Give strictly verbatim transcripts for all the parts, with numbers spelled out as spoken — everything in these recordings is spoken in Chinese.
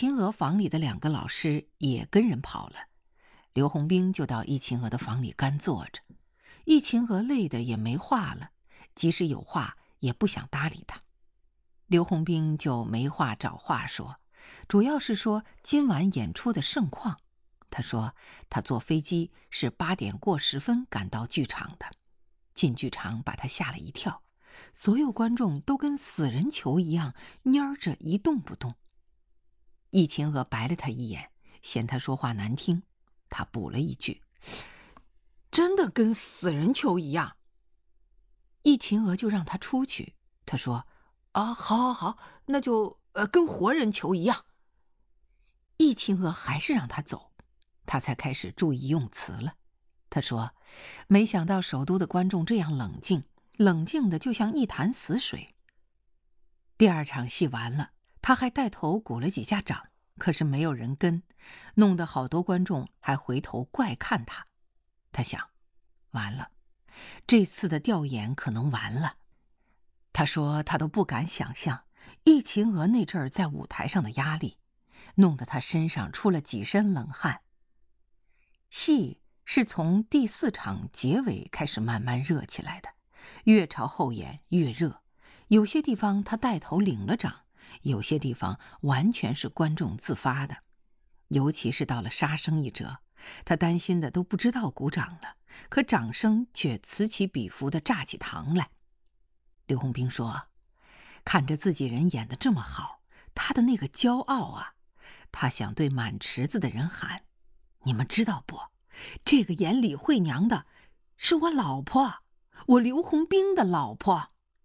秦娥房里的两个老师也跟人跑了，刘洪兵就到易秦娥的房里干坐着。易秦娥累得也没话了，即使有话也不想搭理他。刘洪兵就没话找话说，主要是说今晚演出的盛况。他说他坐飞机是八点过十分赶到剧场的，进剧场把他吓了一跳，所有观众都跟死人球一样蔫着一动不动。易秦娥白了他一眼，嫌他说话难听，他补了一句：真的跟死人球一样。易秦娥就让他出去，他说啊，好好好，那就呃跟活人球一样。易秦娥还是让他走，他才开始注意用词了。他说没想到首都的观众这样冷静，冷静的就像一潭死水。第二场戏完了，他还带头鼓了几下掌，可是没有人跟，弄得好多观众还回头怪看他。他想，完了，这次的调研可能完了。他说他都不敢想象易秦娥那阵儿在舞台上的压力，弄得他身上出了几身冷汗。戏是从第四场结尾开始慢慢热起来的，越朝后演越热。有些地方他带头领了掌，有些地方完全是观众自发的。尤其是到了杀生一折，他担心的都不知道鼓掌了，可掌声却此起彼伏地炸起糖来。刘洪兵说，看着自己人演得这么好，他的那个骄傲啊，他想对满池子的人喊，你们知道不，这个演李慧娘的是我老婆，我刘洪兵的老婆。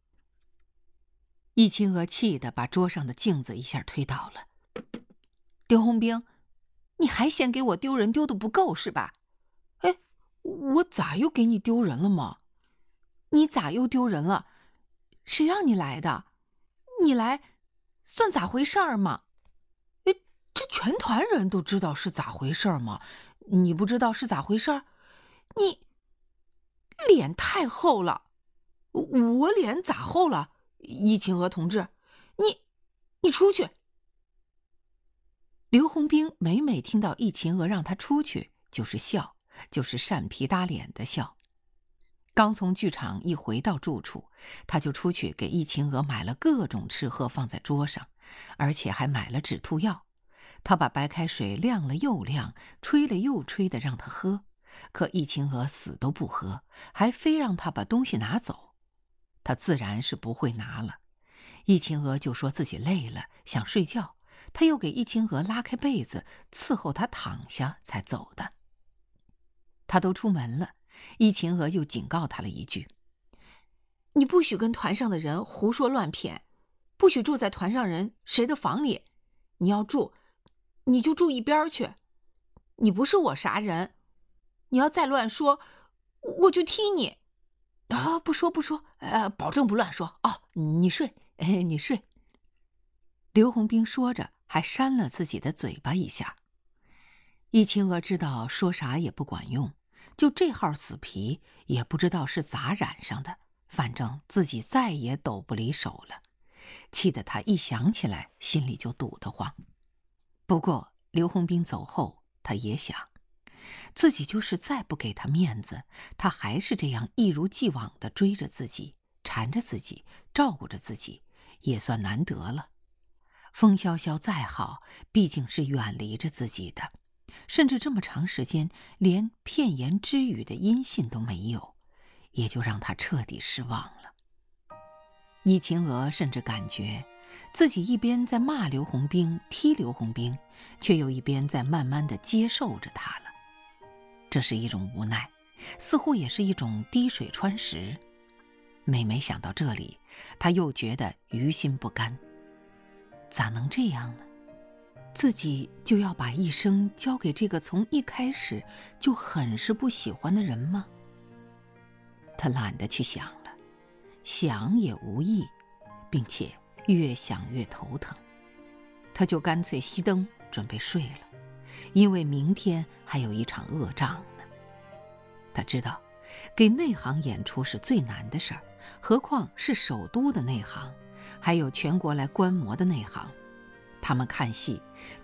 易秦娥气得把桌上的镜子一下推倒了。刘洪兵，你还嫌给我丢人丢得不够是吧？哎，我咋又给你丢人了吗？你咋又丢人了？谁让你来的？你来算咋回事儿吗？哎，这全团人都知道是咋回事儿吗？你不知道是咋回事儿？你脸太厚了。我脸咋厚了？易秦娥同志，你你出去。刘洪兵每每听到易秦娥让他出去，就是笑，就是扇皮打脸的笑。刚从剧场一回到住处，他就出去给易秦娥买了各种吃喝放在桌上，而且还买了止吐药。他把白开水晾了又晾，吹了又吹的让他喝，可易秦娥死都不喝，还非让他把东西拿走。他自然是不会拿了。易秦娥就说自己累了，想睡觉，他又给易秦娥拉开被子，伺候她躺下才走的。他都出门了，易秦娥又警告他了一句，你不许跟团上的人胡说乱谝，不许住在团上人谁的房里，你要住你就住一边去，你不是我啥人，你要再乱说我就踢你。啊，不说不说，呃，保证不乱说。哦，你睡，哎，你睡。刘洪兵说着，还扇了自己的嘴巴一下。易秦娥知道说啥也不管用，就这号死皮，也不知道是咋染上的，反正自己再也抖不离手了，气得他一想起来，心里就堵得慌。不过刘洪兵走后，他也想，自己就是再不给他面子，他还是这样一如既往地追着自己，缠着自己，照顾着自己，也算难得了。风萧萧再好，毕竟是远离着自己的，甚至这么长时间连片言之语的音信都没有，也就让他彻底失望了。易秦娥甚至感觉自己一边在骂刘洪兵、踢刘洪兵，却又一边在慢慢地接受着他了。这是一种无奈，似乎也是一种滴水穿石。每每想到这里，他又觉得于心不甘。咋能这样呢？自己就要把一生交给这个从一开始就很是不喜欢的人吗？他懒得去想了，想也无益，并且越想越头疼。他就干脆熄灯准备睡了，因为明天还有一场恶仗呢。他知道给内行演出是最难的事儿，何况是首都的内行，还有全国来观摩的内行。他们看戏